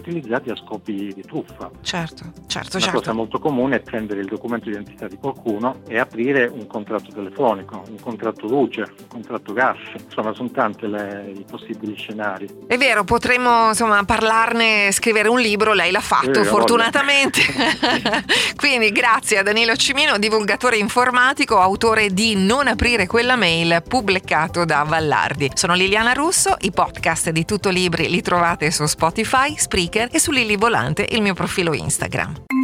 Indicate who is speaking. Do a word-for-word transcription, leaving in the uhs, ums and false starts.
Speaker 1: utilizzati a scopi di truffa.
Speaker 2: Certo, certo,
Speaker 1: Una
Speaker 2: certo.
Speaker 1: cosa molto comune è prendere il documento di identità di qualcuno e aprire un contratto telefonico, un contratto luce, un contratto gas. Insomma, sono tante le, i possibili scenari.
Speaker 2: È vero, potremmo insomma parlarne, scrivere un libro, lei l'ha fatto
Speaker 1: Sì,
Speaker 2: fortunatamente. Quindi grazie a Danilo Cimino, divulgatore informatico, autore di Non aprire quella mail, pubblicato da Vallardi. Sono Liliana Russo, i podcast di Tutto Libri li trovate su Spotify, Spreaker e su Lili Volante, il mio profilo Instagram.